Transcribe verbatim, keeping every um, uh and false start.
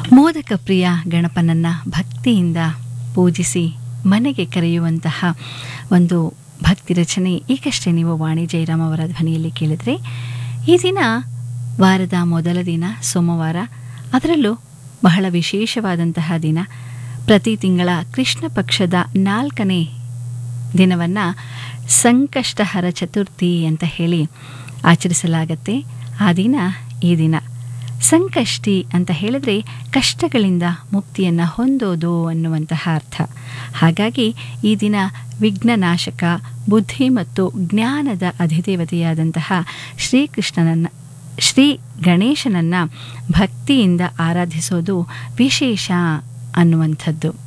ಮೋದಕ ಪ್ರಿಯ ಗಣಪನನ್ನು ಭಕ್ತಿಯಿಂದ ಪೂಜಿಸಿ ಮನೆಗೆ ಕರೆಯುವಂತಹ ಒಂದು ಭಕ್ತಿ ರಚನೆ ಈಗಷ್ಟೇ ನೀವು ವಾಣಿ ಜಯರಾಮ್ ಅವರ ಧ್ವನಿಯಲ್ಲಿ ಕೇಳಿದ್ರೆ. ಈ ದಿನ ವಾರದ ಮೊದಲ ದಿನ ಸೋಮವಾರ, ಅದರಲ್ಲೂ ಬಹಳ ವಿಶೇಷವಾದಂತಹ ದಿನ. ಪ್ರತಿ ತಿಂಗಳ ಕೃಷ್ಣ ಪಕ್ಷದ ನಾಲ್ಕನೇ ದಿನವನ್ನು ಸಂಕಷ್ಟಹರ ಚತುರ್ಥಿ ಅಂತ ಹೇಳಿ ಆಚರಿಸಲಾಗತ್ತೆ. ಆ ದಿನ ಈ ದಿನ ಸಂಕಷ್ಟಿ ಅಂತ ಹೇಳಿದ್ರೆ ಕಷ್ಟಗಳಿಂದ ಮುಕ್ತಿಯನ್ನು ಹೊಂದೋದು ಅನ್ನುವಂತಹ ಅರ್ಥ. ಹಾಗಾಗಿ ಈ ದಿನ ವಿಘ್ನನಾಶಕ, ಬುದ್ಧಿ ಮತ್ತು ಜ್ಞಾನದ ಅಧಿದೇವತೆಯಾದಂತಹ ಶ್ರೀಕೃಷ್ಣನನ್ನು ಶ್ರೀ ಗಣೇಶನನ್ನು ಭಕ್ತಿಯಿಂದ ಆರಾಧಿಸೋದು ವಿಶೇಷ ಅನ್ನುವಂಥದ್ದು.